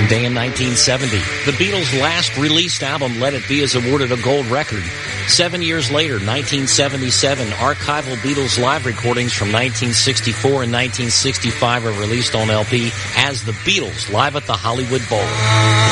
Day in 1970. The Beatles' last released album, Let It Be, is awarded a gold record. 7 years later, 1977, archival Beatles live recordings from 1964 and 1965 are released on LP as The Beatles Live at the Hollywood Bowl.